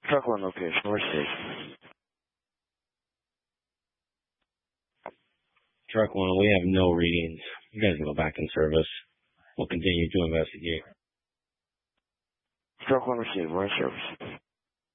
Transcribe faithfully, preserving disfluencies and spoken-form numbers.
Truck one location, received. Truck one, we have no readings. You guys can go back in service. We'll continue to investigate. Truck one received, we're in service.